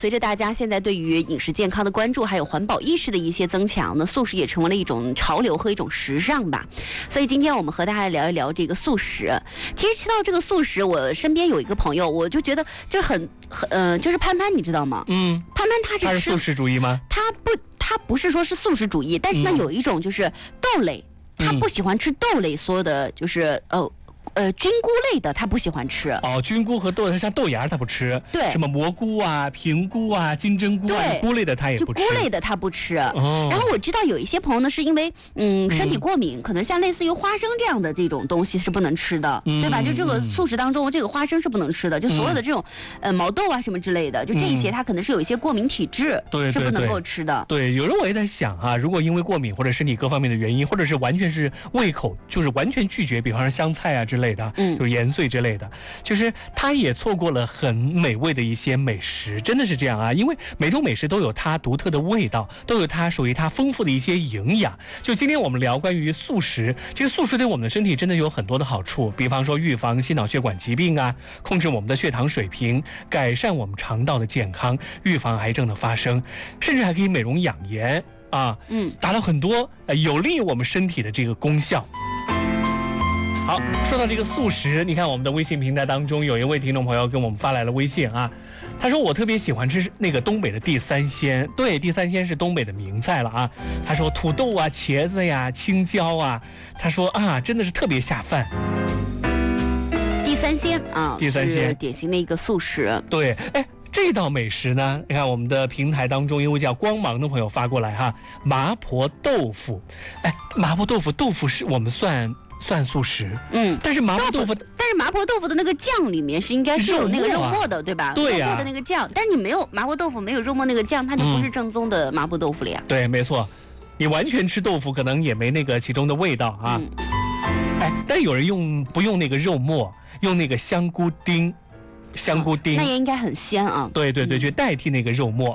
随着大家现在对于饮食健康的关注，还有环保意识的一些增强呢，素食也成为了一种潮流和一种时尚吧。所以今天我们和大家聊一聊这个素食。其实提到这个素食，我身边有一个朋友，我就觉得就就是潘潘，你知道吗？潘潘他是素食主义吗？ 他不是说是素食主义，但是呢，有一种就是豆类，他不喜欢吃豆类，所有的就是菌菇类的他不喜欢吃。 菌菇和豆，它像豆芽他不吃。 对， 什么蘑菇啊、平菇啊、金针菇啊，菇类的他也不吃。 就菇类的他不吃。然后我知道有一些朋友呢，是因为身体过敏，可能像类似于花生这样的这种东西是不能吃的，对吧？就这个素食当中，这个花生是不能吃的，就所有的这种毛豆啊什么之类的，就这些他可能是有一些过敏体质，是不能够吃的。 对，有时候我也在想啊，如果因为过敏或者身体各方面的原因，或者是完全是胃口就是完全拒绝，比方说香菜啊之类的，就是盐碎之类的，就是他也错过了很美味的一些美食，真的是这样啊！因为每种美食都有它独特的味道，都有它属于它丰富的一些营养。就今天我们聊关于素食，其实素食对我们的身体真的有很多的好处，比方说预防心脑血管疾病啊，控制我们的血糖水平，改善我们肠道的健康，预防癌症的发生，甚至还可以美容养颜啊，达到很多有利于我们身体的这个功效。好，说到这个素食，你看我们的微信平台当中有一位听众朋友跟我们发来了微信啊，他说我特别喜欢吃那个东北的地三鲜，对，地三鲜是东北的名菜了啊。他说土豆啊、茄子呀、青椒啊，他说啊，真的是特别下饭。 地三鲜啊， 地三鲜是典型的一个素食。 对，这道美食呢，你看我们的平台当中，一位叫光芒的朋友发过来哈，麻婆豆腐。麻婆豆腐是我们算素食，但是麻婆豆腐的那个酱里面是应该是有那个肉末的，对吧？ 对呀， 肉末的那个酱，但是你没有麻婆豆腐没有肉末那个酱，它就不是正宗的麻婆豆腐了呀。 对，没错，你完全吃豆腐可能也没那个其中的味道啊。但有人不用那个肉末，用那个香菇丁， 那也应该很鲜啊。 对，去代替那个肉末。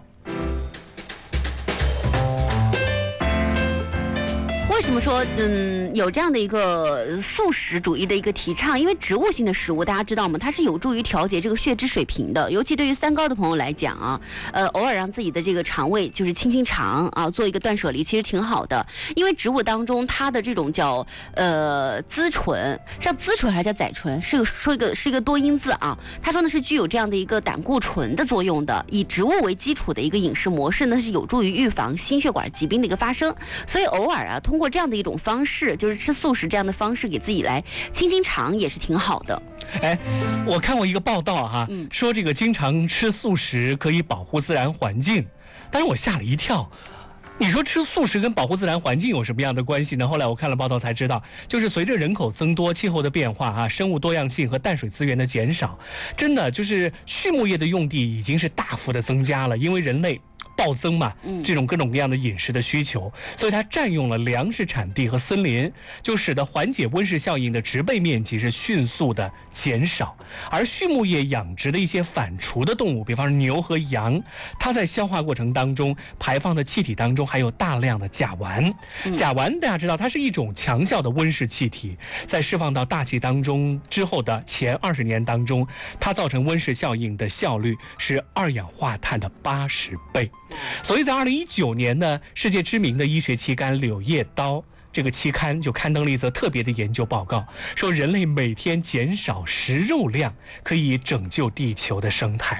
为什么说有这样的一个素食主义的一个提倡？因为植物性的食物大家知道吗？它是有助于调节这个血脂水平的，尤其对于三高的朋友来讲啊，偶尔让自己的这个肠胃就是清清肠啊，做一个断舍离，其实挺好的。因为植物当中它的这种叫甾醇，是叫甾醇还是叫甾醇？是一个多音字啊。他说呢是具有这样的一个胆固醇的作用的，以植物为基础的一个饮食模式呢是有助于预防心血管疾病的一个发生。所以偶尔啊，通过这样的一种方式，就是吃素食这样的方式，给自己来清清肠也是挺好的。 我看过一个报道哈，说这个经常吃素食可以保护自然环境，但是我吓了一跳。你说吃素食跟保护自然环境有什么样的关系呢？后来我看了报道才知道，就是随着人口增多、气候的变化生物多样性和淡水资源的减少，真的就是畜牧业的用地已经是大幅的增加了，因为人类暴增嘛，这种各种各样的饮食的需求，所以它占用了粮食产地和森林，就使得缓解温室效应的植被面积是迅速的减少。而畜牧业养殖的一些反刍的动物，比方说牛和羊，它在消化过程当中排放的气体当中还有大量的甲烷。甲烷大家知道它是一种强效的温室气体，在释放到大气当中之后的前20年当中，它造成温室效应的效率是二氧化碳的80倍。所以在2019年呢，世界知名的医学期刊《柳叶刀》这个期刊就刊登了一则特别的研究报告，说人类每天减少食肉量可以拯救地球的生态。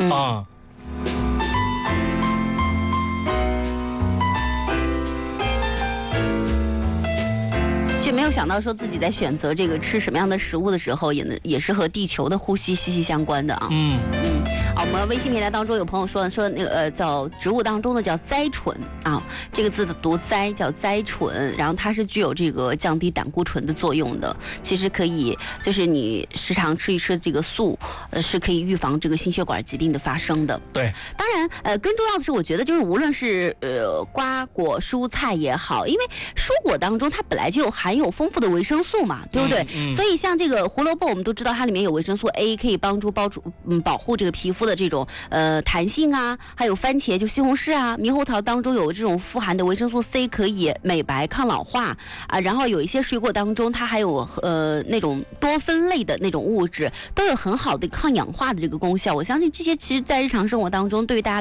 就没有想到说自己在选择这个吃什么样的食物的时候，也是和地球的呼吸息息相关的啊。我们微信平台当中有朋友说那个叫植物当中的叫甾醇啊，这个字的读甾叫甾醇，然后它是具有这个降低胆固醇的作用的。其实可以就是你时常吃一吃这个素，是可以预防这个心血管疾病的发生的。 对， 当然更重要的是，我觉得就是无论是瓜果蔬菜也好，因为蔬果当中它本来就含有丰富的维生素嘛，对不对？所以像这个胡萝卜，我们都知道它里面有维生素 A， 可以帮助保护这个皮肤的这种弹性啊，还有番茄就西红柿啊，猕猴桃当中有这种富含的维生素 C， 可以美白抗老化啊。然后有一些水果当中，它还有那种多酚类的那种物质，都有很好的抗氧化的这个功效。我相信这些其实在日常生活当中对于大家